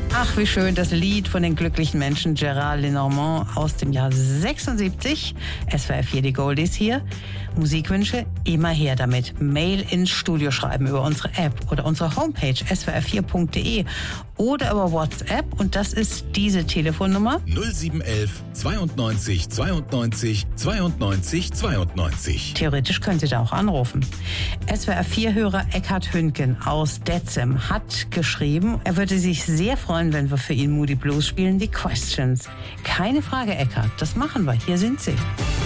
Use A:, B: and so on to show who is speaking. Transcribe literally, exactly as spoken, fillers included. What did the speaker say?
A: Ach, wie schön, das Lied von den glücklichen Menschen Gérard Lenormand aus dem Jahr sechsundsiebzig. S W R vier, die Goldies hier. Musikwünsche, immer her damit. Mail ins Studio schreiben über unsere App oder unsere Homepage s w r vier punkt d e oder über WhatsApp. Und das ist diese Telefonnummer.
B: null sieben eins eins zweiundneunzig zweiundneunzig zweiundneunzig zweiundneunzig.
A: Theoretisch können Sie da auch anrufen. S W R vier-Hörer Eckhard Hünken aus Detzem hat geschrieben, er würde sich sehr freuen, wenn wir für ihn Moody Blues spielen, die Questions. Keine Frage, Eckhard, das machen wir. Hier sind sie.